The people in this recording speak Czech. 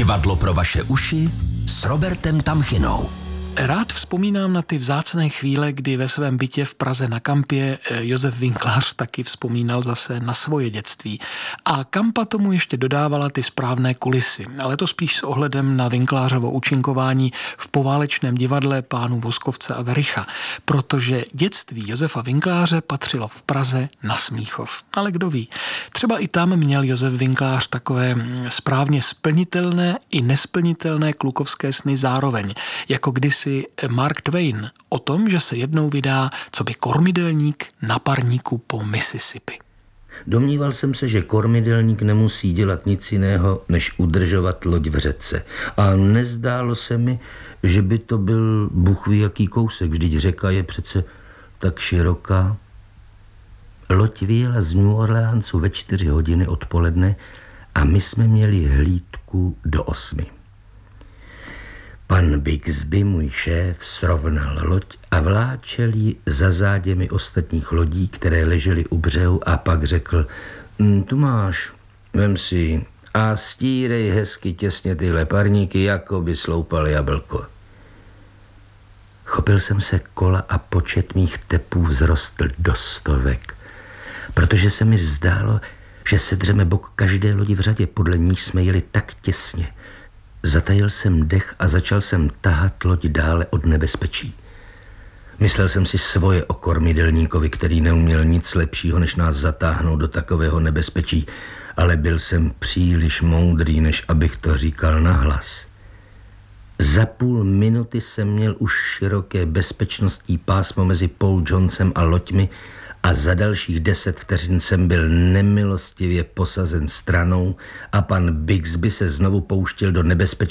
Divadlo pro vaše uši s Robertem Tamchinou. Rád vzpomínám na ty vzácné chvíle, kdy ve svém bytě v Praze na Kampě Josef Winklář taky vzpomínal zase na svoje dětství. A Kampa tomu ještě dodávala ty správné kulisy, ale to spíš s ohledem na Winklářovo účinkování v poválečném divadle pánů Voskovce a Vericha, protože dětství Josefa Winkláře patřilo v Praze na Smíchov. Ale kdo ví, třeba i tam měl Josef Winklář takové správně splnitelné i nesplnitelné klukovské sny zároveň, jako kdysi Mark Twain o tom, že se jednou vydá coby kormidelník na parníku po Mississippi. Domníval jsem se, že kormidelník nemusí dělat nic jiného, než udržovat loď v řece. A nezdálo se mi, že by to byl bůh ví jaký kousek, vždyť řeka je přece tak široká. Loď vyjela z New Orleansu ve 4 hodiny odpoledne a my jsme měli hlídku do 8. Pan Bixby, můj šéf, srovnal loď a vláčel ji za záděmi ostatních lodí, které ležely u břehu, a pak řekl: tu máš, vem si a stírej hezky těsně tyhle parníky, jako by sloupal jablko. Chopil jsem se kola a počet mých tepů vzrostl do 100, protože se mi zdálo, že sedřeme bok každé lodi v řadě, podle ní jsme jeli tak těsně. Zatajil jsem dech a začal jsem tahat loď dále od nebezpečí. Myslel jsem si svoje o kormidelníkovi, který neuměl nic lepšího, než nás zatáhnout do takového nebezpečí, ale byl jsem příliš moudrý, než abych to říkal nahlas. Za půl minuty jsem měl už široké bezpečnostní pásmo mezi Paul Jonesem a loďmi a za dalších 10 vteřin jsem byl nemilostivě posazen stranou a pan Bixby se znovu pouštěl do nebezpečí